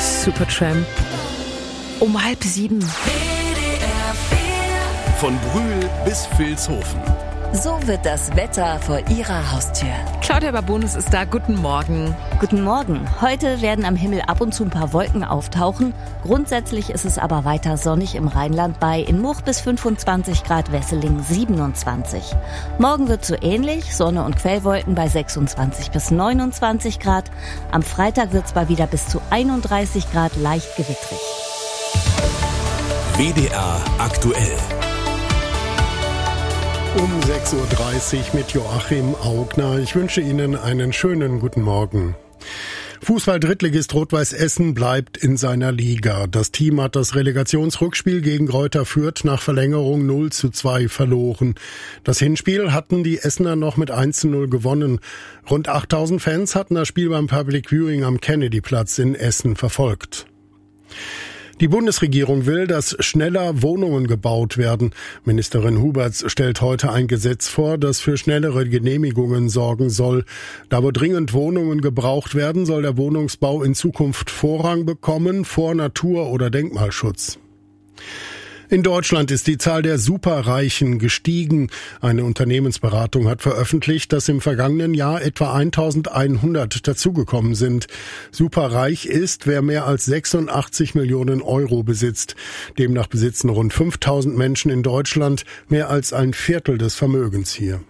Supertramp. Um 6:30. Von Brühl bis Vilshofen. So wird das Wetter vor Ihrer Haustür. Claudia Babonus ist da. Guten Morgen. Guten Morgen. Heute werden am Himmel ab und zu ein paar Wolken auftauchen. Grundsätzlich ist es aber weiter sonnig im Rheinland bei in Much bis 25 Grad, Wesseling 27. Morgen wird so ähnlich, Sonne und Quellwolken bei 26 bis 29 Grad. Am Freitag wird es mal wieder bis zu 31 Grad leicht gewittrig. WDR aktuell. Um 6.30 Uhr mit Joachim Augner. Ich wünsche Ihnen einen schönen guten Morgen. Fußball-Drittligist Rot-Weiß Essen bleibt in seiner Liga. Das Team hat das Relegationsrückspiel gegen Greuther Fürth nach Verlängerung 0:2 verloren. Das Hinspiel hatten die Essener noch mit 1:0 gewonnen. Rund 8000 Fans hatten das Spiel beim Public Viewing am Kennedyplatz in Essen verfolgt. Die Bundesregierung will, dass schneller Wohnungen gebaut werden. Ministerin Huberts stellt heute ein Gesetz vor, das für schnellere Genehmigungen sorgen soll. Da wo dringend Wohnungen gebraucht werden, soll der Wohnungsbau in Zukunft Vorrang bekommen vor Natur- oder Denkmalschutz. In Deutschland ist die Zahl der Superreichen gestiegen. Eine Unternehmensberatung hat veröffentlicht, dass im vergangenen Jahr etwa 1100 dazugekommen sind. Superreich ist, wer mehr als 86 Millionen Euro besitzt. Demnach besitzen rund 5000 Menschen in Deutschland mehr als ein Viertel des Vermögens hier.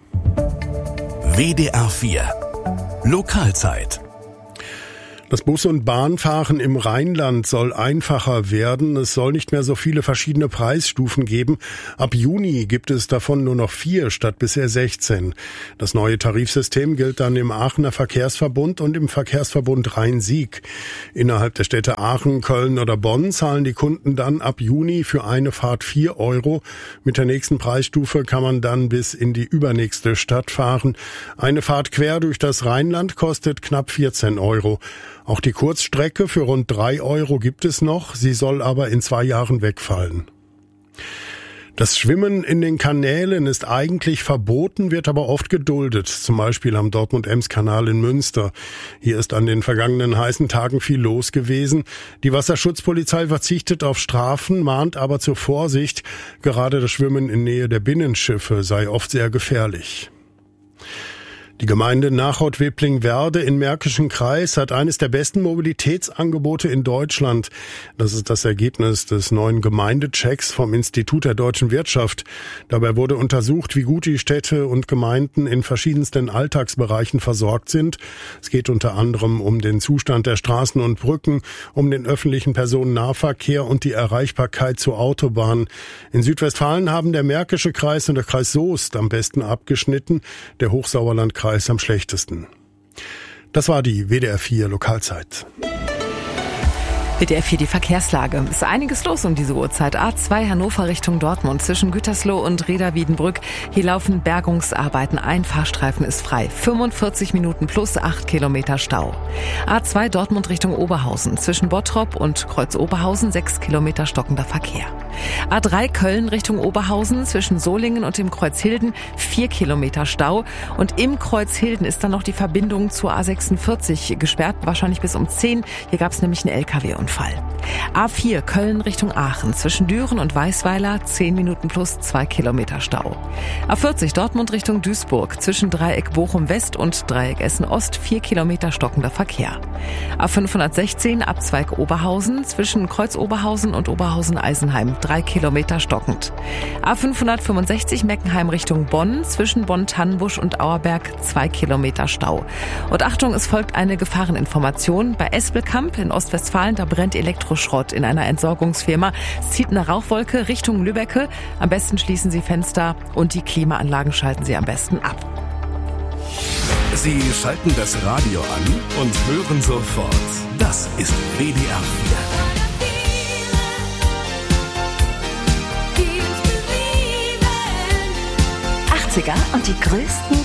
WDR 4 Lokalzeit. Das Bus- und Bahnfahren im Rheinland soll einfacher werden. Es soll nicht mehr so viele verschiedene Preisstufen geben. Ab Juni gibt es davon nur noch 4 statt bisher 16. Das neue Tarifsystem gilt dann im Aachener Verkehrsverbund und im Verkehrsverbund Rhein-Sieg. Innerhalb der Städte Aachen, Köln oder Bonn zahlen die Kunden dann ab Juni für eine Fahrt 4 Euro. Mit der nächsten Preisstufe kann man dann bis in die übernächste Stadt fahren. Eine Fahrt quer durch das Rheinland kostet knapp 14 Euro. Auch die Kurzstrecke für rund 3 Euro gibt es noch, sie soll aber in 2 Jahren wegfallen. Das Schwimmen in den Kanälen ist eigentlich verboten, wird aber oft geduldet, zum Beispiel am Dortmund-Ems-Kanal in Münster. Hier ist an den vergangenen heißen Tagen viel los gewesen. Die Wasserschutzpolizei verzichtet auf Strafen, mahnt aber zur Vorsicht. Gerade das Schwimmen in Nähe der Binnenschiffe sei oft sehr gefährlich. Die Gemeinde Nachod-Webling-Werde im Märkischen Kreis hat eines der besten Mobilitätsangebote in Deutschland. Das ist das Ergebnis des neuen Gemeindechecks vom Institut der deutschen Wirtschaft. Dabei wurde untersucht, wie gut die Städte und Gemeinden in verschiedensten Alltagsbereichen versorgt sind. Es geht unter anderem um den Zustand der Straßen und Brücken, um den öffentlichen Personennahverkehr und die Erreichbarkeit zur Autobahn. In Südwestfalen haben der Märkische Kreis und der Kreis Soest am besten abgeschnitten, der Hochsauerlandkreis am schlechtesten. Das war die WDR 4 Lokalzeit. WDR 4 die Verkehrslage. Ist einiges los um diese Uhrzeit. A2 Hannover Richtung Dortmund zwischen Gütersloh und Reda-Wiedenbrück. Hier laufen Bergungsarbeiten. Ein Fahrstreifen ist frei. 45 Minuten plus 8 Kilometer Stau. A2 Dortmund Richtung Oberhausen zwischen Bottrop und Kreuz Oberhausen 6 Kilometer stockender Verkehr. A3 Köln Richtung Oberhausen zwischen Solingen und dem Kreuz Hilden 4 Kilometer Stau. Und im Kreuz Hilden ist dann noch die Verbindung zur A46 gesperrt, wahrscheinlich bis um 10. Hier gab es nämlich einen LKW-Unfall. A4 Köln Richtung Aachen zwischen Düren und Weißweiler 10 Minuten plus 2 Kilometer Stau. A40 Dortmund Richtung Duisburg zwischen Dreieck Bochum West und Dreieck Essen Ost 4 Kilometer stockender Verkehr. A516 Abzweig Oberhausen zwischen Kreuz Oberhausen und Oberhausen-Eisenheim 3 Kilometer stockend. A565 Meckenheim Richtung Bonn zwischen Bonn-Tannenbusch und Auerberg 2 Kilometer Stau. Und Achtung, es folgt eine Gefahreninformation. Bei Espelkamp in Ostwestfalen, da brennt Elektroschrott in einer Entsorgungsfirma. Es zieht eine Rauchwolke Richtung Lübbecke. Am besten schließen Sie Fenster und die Klimaanlagen schalten Sie am besten ab. Sie schalten das Radio an und hören sofort. Das ist WDR 4. 80er und die größten